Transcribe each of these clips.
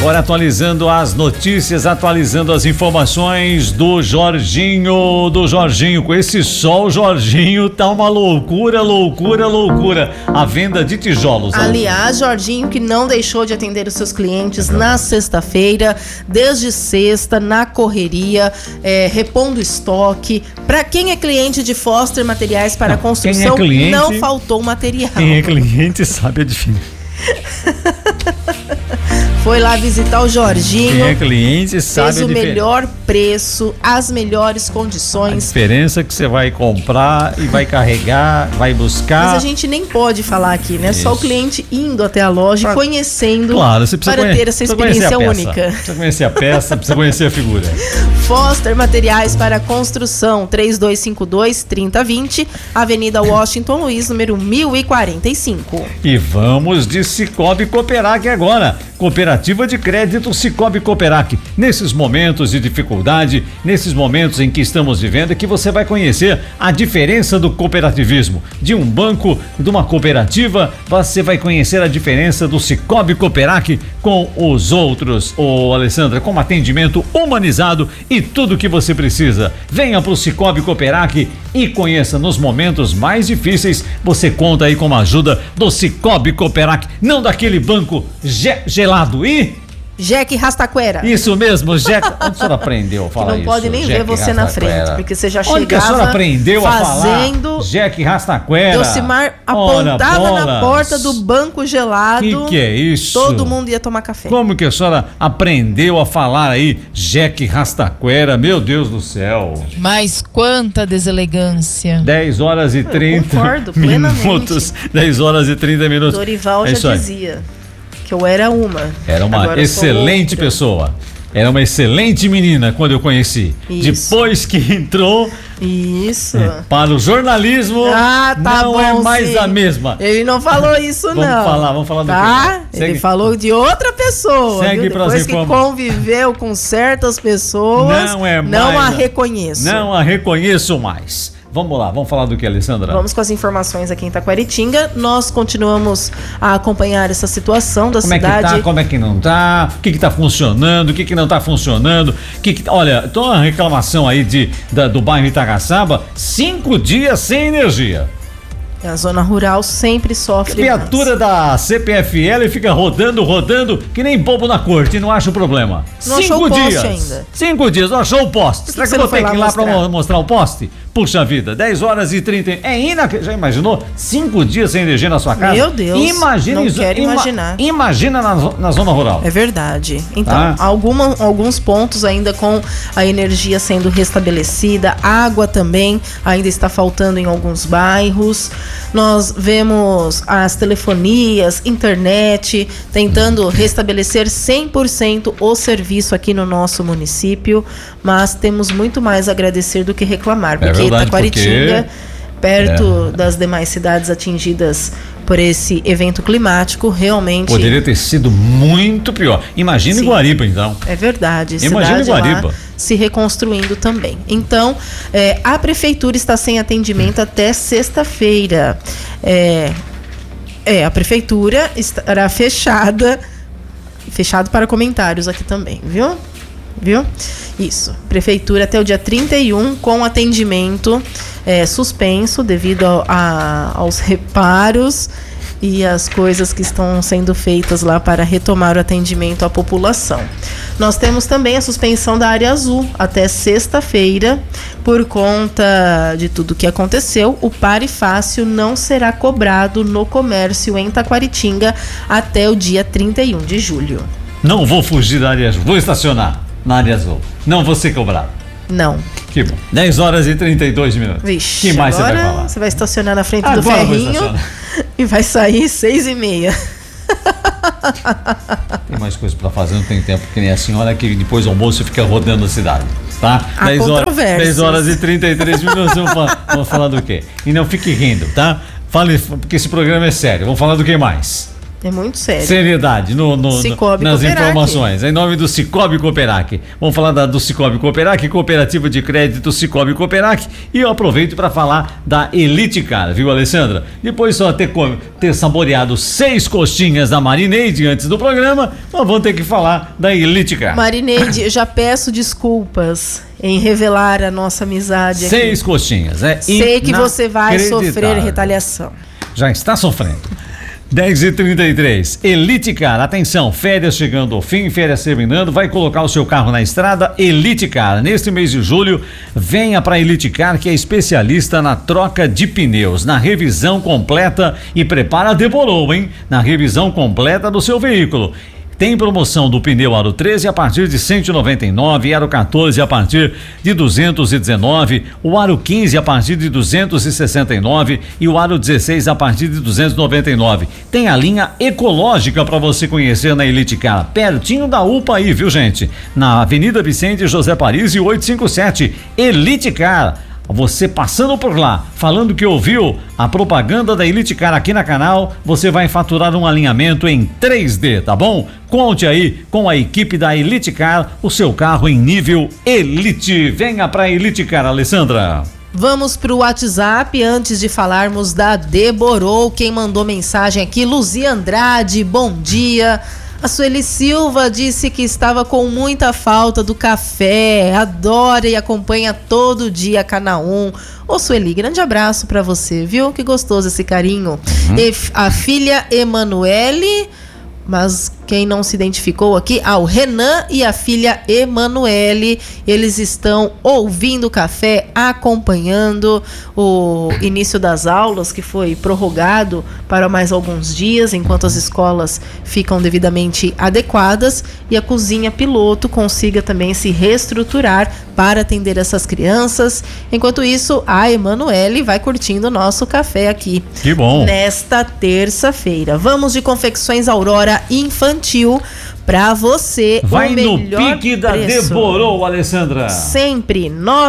Agora atualizando as notícias, atualizando as informações do Jorginho. Com esse sol, Jorginho, tá uma loucura. A venda de tijolos. Aliás, Jorginho que não deixou de atender os seus clientes na sexta-feira, desde sexta, na correria, repondo estoque. Para quem é cliente de Foster Materiais para Construção, não faltou material. Quem é cliente sabe a diferença. Foi lá visitar o Jorginho. Quem é cliente sabe fez o melhor preço, as melhores condições. A diferença é que você vai comprar e vai carregar, vai buscar. Mas a gente nem pode falar aqui, né? Isso. Só o cliente indo até a loja e conhecendo, claro, você precisa ter essa experiência única. Precisa conhecer a peça, precisa conhecer a figura. Foster Materiais para Construção, 3252-3020, Avenida Washington Luiz, número 1045. E vamos de Cicobi Cooperac agora. Cooperativa de Crédito Cicobi Cooperac. Nesses momentos de dificuldade, nesses momentos em que estamos vivendo, é que você vai conhecer a diferença do cooperativismo. De um banco, de uma cooperativa, você vai conhecer a diferença do Cicobi Cooperac com os outros. Alessandra, com atendimento humanizado e tudo o que você precisa. Venha para o Cicobi Cooperac e conheça nos momentos mais difíceis. Você conta aí com a ajuda do Cicobi Cooperac, não daquele banco gelado. E Jeque Rastaquera. Isso mesmo, Jeque. Onde a senhora aprendeu a falar isso? Não pode nem ver você na frente, porque você já Onde chegava que a senhora aprendeu fazendo a falar Jeque Rastaquera? Elcimar apontava na porta do banco gelado. Que é isso? Todo mundo ia tomar café. Como que a senhora aprendeu a falar aí Jeque Rastaquera? Meu Deus do céu. Mas quanta deselegância. 10h30 minutos. 10h30 Dorival já dizia que eu era uma. Era uma excelente pessoa. Era uma excelente menina quando eu conheci. Isso. Depois que entrou para o jornalismo, não é mais a mesma. Ele não falou isso, não. Vamos falar do quê? Ele falou de outra pessoa. Segue para as informações. Depois que conviveu com certas pessoas, não a reconheço. Não a reconheço mais. Vamos lá, vamos falar do que, Alessandra? Vamos com as informações aqui em Taquaritinga. Nós continuamos a acompanhar essa situação da cidade. Como é que não tá? O que tá funcionando? O que não tá funcionando? Olha, tô uma reclamação aí do bairro Itagaçaba, 5 dias sem energia. A zona rural sempre sofre. Criatura da CPFL fica rodando, que nem bobo na corte, e não acha o problema. Não 5 dias ainda. 5 dias, não achou o poste. Será que eu vou ter que ir lá pra mostrar o poste? Puxa vida, 10h30. Já imaginou? 5 dias sem energia na sua casa? Meu Deus, não quero imaginar. Imagina na zona rural. É verdade. Então, alguns pontos ainda com a energia sendo restabelecida, água também ainda está faltando em alguns bairros. Nós vemos as telefonias, internet, tentando restabelecer 100% o serviço aqui no nosso município, mas temos muito mais a agradecer do que reclamar, porque Taquaritinga, perto das demais cidades atingidas por esse evento climático, realmente poderia ter sido muito pior. Imagina em Guariba, então. É verdade. Imagina em Guariba. Lá se reconstruindo também. Então, a prefeitura está sem atendimento até sexta-feira. A prefeitura estará fechado para comentários aqui também, viu? Isso. Prefeitura até o dia 31 com atendimento suspenso devido aos reparos e as coisas que estão sendo feitas lá para retomar o atendimento à população. Nós temos também a suspensão da área azul até sexta-feira por conta de tudo que aconteceu. O Pare Fácil não será cobrado no comércio em Taquaritinga até o dia 31 de julho. Não vou fugir da área azul, vou estacionar na área azul. Não vou ser cobrado. Não. Que bom. 10h32. Vixe, que mais você vai falar? Você vai estacionar na frente do ferrinho e vai sair 6h30. Tem mais coisa pra fazer, não tem tempo, que nem a senhora que depois do almoço fica rodando a cidade, tá? 10h33. Vamos falar do quê? E não fique rindo, tá? Fale, porque esse programa é sério. Vamos falar do que mais? É muito sério. Seriedade Cicobi nas Cooperac. informações. Em nome do Cicobi Cooperac. Vamos falar do Cicobi Cooperac, Cooperativa de Crédito Cicobi Cooperac. E eu aproveito para falar da Elite Car, viu, Alessandra? Depois só ter saboreado 6 coxinhas da Marineide antes do programa, nós vamos ter que falar da Elite Car. Marineide, eu já peço desculpas em revelar a nossa amizade aqui. 6 coxinhas, Sei que você vai sofrer retaliação. Já está sofrendo. 10h33, Elite Car, atenção, férias chegando ao fim, férias terminando, vai colocar o seu carro na estrada, Elite Car. Neste mês de julho, venha para Elite Car, que é especialista na troca de pneus, na revisão completa e prepara, demorou, hein? Na revisão completa do seu veículo. Tem promoção do pneu Aro 13 a partir de 199, Aro 14 a partir de 219, o Aro 15 a partir de 269 e o Aro 16 a partir de 299. Tem a linha ecológica para você conhecer na Elite Car, pertinho da UPA aí, viu, gente? Na Avenida Vicente José Paris e 857, Elite Car. Você passando por lá, falando que ouviu a propaganda da Elite Car aqui na canal, você vai faturar um alinhamento em 3D, tá bom? Conte aí com a equipe da Elite Car, o seu carro em nível Elite. Venha pra Elite Car, Alessandra. Vamos pro WhatsApp antes de falarmos da Deborou. Quem mandou mensagem aqui, Luzia Andrade, bom dia. A Sueli Silva disse que estava com muita falta do café, adora e acompanha todo dia Canal 1. Ô Sueli, grande abraço pra você, viu? Que gostoso esse carinho. E a filha Emanuele, mas quem não se identificou aqui, o Renan e a filha Emanuele, eles estão ouvindo o café, acompanhando o início das aulas, que foi prorrogado para mais alguns dias, enquanto as escolas ficam devidamente adequadas e a cozinha piloto consiga também se reestruturar para atender essas crianças. Enquanto isso, a Emanuele vai curtindo o nosso café aqui. Que bom! Nesta terça-feira. Vamos de Confecções Aurora Infantil para você. Vai o melhor no pique da preço. Deborou, Alessandra. Sempre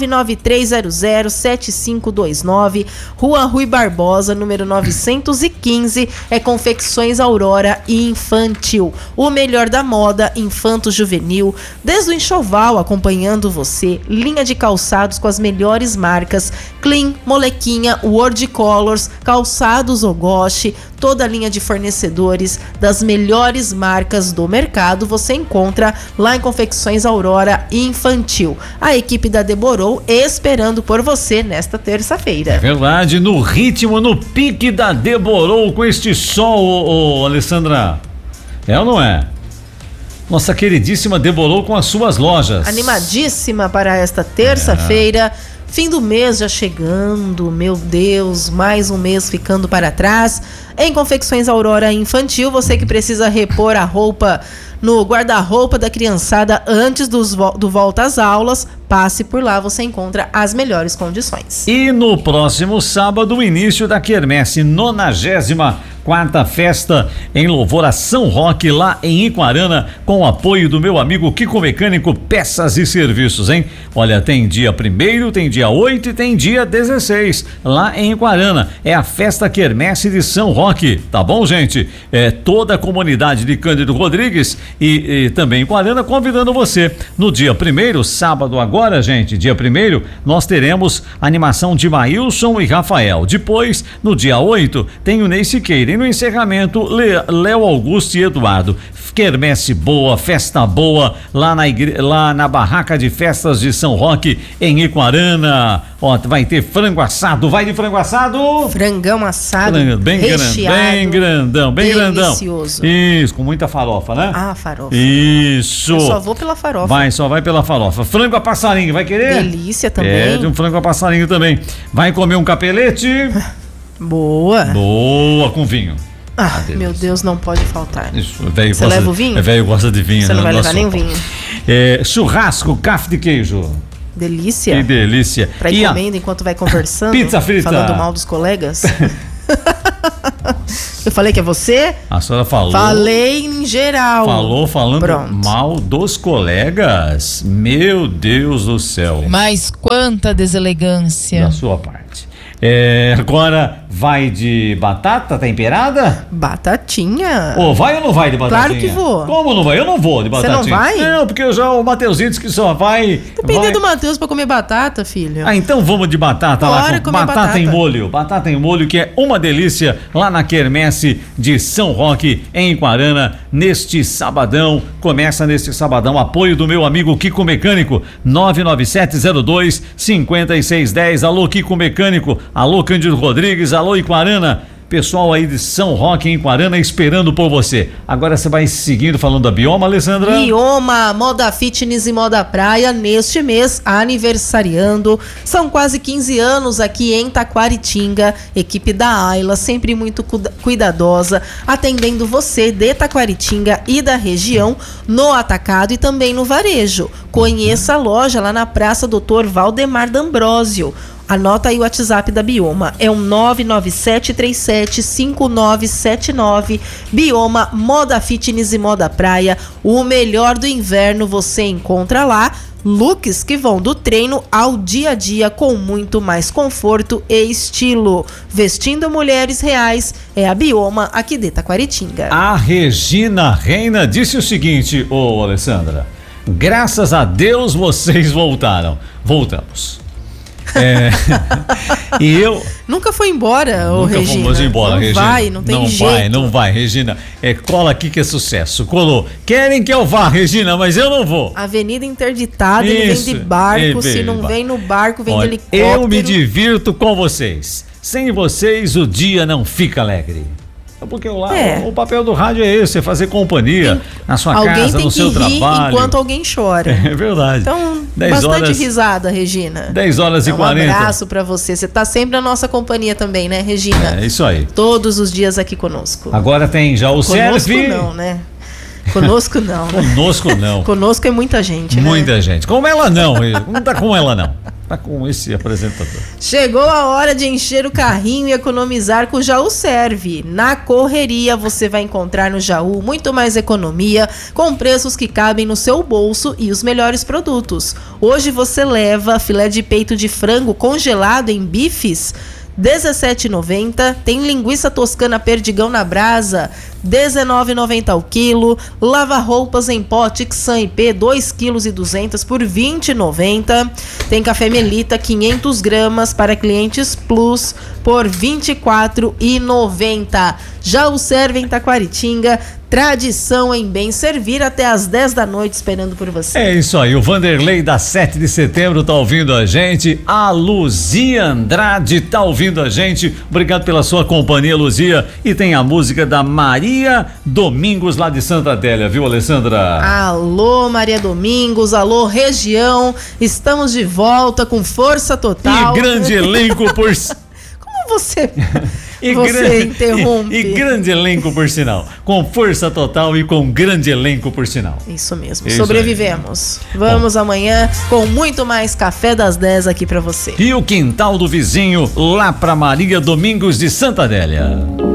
993007529, Rua Rui Barbosa, número 915, é Confecções Aurora Infantil. O melhor da moda infanto-juvenil, desde o enxoval acompanhando você, linha de calçados com as melhores marcas, Clean, Molequinha, World Colors, calçados Ogoshi, toda a linha de fornecedores das melhores marcas do mercado você encontra lá em Confecções Aurora Infantil. A equipe da Deborou esperando por você nesta terça-feira. É verdade, no ritmo, no pique da Deborou com este sol, Alessandra. É ou não é? Nossa queridíssima Deborou com as suas lojas. Animadíssima para esta terça-feira. Fim do mês já chegando, meu Deus, mais um mês ficando para trás. Em Confecções Aurora Infantil, você que precisa repor a roupa no guarda-roupa da criançada antes do volta às aulas, passe por lá, você encontra as melhores condições. E no próximo sábado, o início da quermesse, 94ª festa em louvor a São Roque, lá em Iquarana, com o apoio do meu amigo Kiko Mecânico Peças e Serviços, hein? Olha, tem dia 1º, tem dia 8 e tem dia 16, lá em Iquarana. É a festa quermesse de São Roque, tá bom, gente? É toda a comunidade de Cândido Rodrigues e também Iquarana convidando você. No dia 1º, sábado agora, gente, dia 1º, nós teremos animação de Maílson e Rafael. Depois, no dia 8, tem o Ney Siqueira. E no encerramento, Léo Augusto e Eduardo. Quermesse boa, festa boa, lá na barraca de festas de São Roque, em Iquarana. Ó, vai ter frango assado, vai de frango assado? Frangão assado, bem grandão, bem delicioso. grandão. Isso, com muita farofa, né? Ah, farofa. Isso. Eu só vou pela farofa. Só vai pela farofa. Frango a passarinho, vai querer? Delícia também. É, de um frango a passarinho também. Vai comer um capelete? Boa. Boa, com vinho. Ah, meu Deus, não pode faltar. Isso, você leva o vinho? Velho gosta de vinho. Você não vai levar nem o vinho. Churrasco, café de queijo. Delícia. Que delícia. Pra ir comendo enquanto vai conversando. Pizza frita. Falando mal dos colegas. Eu falei que é você? A senhora falou. Falei em geral. Falou falando Pronto. mal dos colegas. Meu Deus do céu. Mas quanta deselegância. Da sua parte. Agora Vai de batata temperada? Batatinha. Ô, vai ou não vai de batatinha? Claro que vou. Como não vai? Eu não vou de batatinha. Você não vai? Não, porque o Mateuzinho disse que só vai... Depende do Matheus pra comer batata, filho. Ah, então vamos de batata lá, Bora com comer batata em batata. molho. Batata em molho, que é uma delícia, lá na Quermesse de São Roque, em Iquarana, neste sabadão. Começa neste sabadão, apoio do meu amigo Kiko Mecânico, 99702-5610. Alô, Kiko Mecânico. Alô, Cândido Rodrigues. Alô, Iquarana. Pessoal aí de São Roque, em Iquarana, esperando por você. Agora você vai seguindo falando da Bioma, Alessandra? Bioma, moda fitness e moda praia, neste mês, aniversariando. São quase 15 anos aqui em Taquaritinga. Equipe da Ayla, sempre muito cuidadosa, atendendo você de Taquaritinga e da região, no atacado e também no varejo. Conheça a loja lá na Praça Dr. Valdemar D'Ambrosio. Anota aí o WhatsApp da Bioma, é o 997375979. Bioma, moda fitness e moda praia, o melhor do inverno você encontra lá. Looks que vão do treino ao dia a dia com muito mais conforto e estilo. Vestindo mulheres reais, é a Bioma aqui de Taquaritinga. A Regina Reina disse o seguinte, ô Alessandra, graças a Deus vocês voltaram. Voltamos. E eu nunca foi embora, ô nunca Regina. Fomos embora, não Regina. Vai, não tem jeito. Não vai, Regina. Cola aqui que é sucesso. Colou. Querem que eu vá, Regina, mas eu não vou. Avenida interditada, ele vem de barco. Se não vem no barco, vem de helicóptero. Eu me divirto com vocês. Sem vocês, o dia não fica alegre. Porque o papel do rádio é esse, é fazer companhia na sua casa, no seu trabalho. Alguém tem que rir enquanto alguém chora. É verdade. Então, bastante risada, Regina. 10h40. Um abraço pra você. Você tá sempre na nossa companhia também, né, Regina? É isso aí. Todos os dias aqui conosco. Agora tem já o Conosco Serve. não, né? Conosco não. Conosco não. Conosco é muita gente, né? Muita gente. Com ela não. Não tá com ela não. Tá com esse apresentador. Chegou a hora de encher o carrinho e economizar com o Jaú Serve. Na correria você vai encontrar no Jaú muito mais economia, com preços que cabem no seu bolso e os melhores produtos. Hoje você leva filé de peito de frango congelado em bifes, R$17,90. Tem linguiça toscana perdigão na brasa, R$19,90 ao quilo. Lava-roupas em pó Tixan IP, 2,2 kg por R$20,90. Tem café Melita, 500 gramas para clientes Plus, por R$24,90. Já o Serve em Taquaritinga, tradição em bem servir, até às 10 da noite esperando por você. É isso aí, o Vanderlei da 7 de setembro tá ouvindo a gente, a Luzia Andrade tá ouvindo a gente, obrigado pela sua companhia, Luzia, e tem a música da Maria Domingos lá de Santa Adélia, viu, Alessandra? Alô, Maria Domingos, alô, região, estamos de volta com força total. E grande elenco por... Você interrompe. E grande elenco, por sinal. Com força total e com grande elenco, por sinal. Isso mesmo. Isso sobrevivemos. Aí. Vamos amanhã com muito mais Café das 10 aqui pra você. E o quintal do vizinho lá pra Maria Domingos de Santa Adélia.